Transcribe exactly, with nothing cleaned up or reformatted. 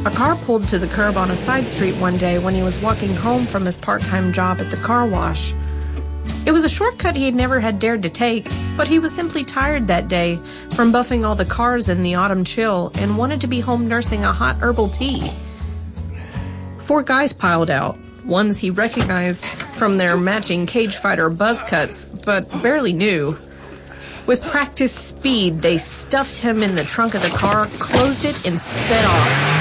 A car pulled to the curb on a side street one day when he was walking home from his part-time job at the car wash. It was a shortcut he had never had dared to take, but he was simply tired that day from buffing all the cars in the autumn chill and wanted to be home nursing a hot herbal tea. Four guys piled out, ones he recognized from their matching cage fighter buzz cuts, but barely knew. With practiced speed, they stuffed him in the trunk of the car, closed it, and sped off.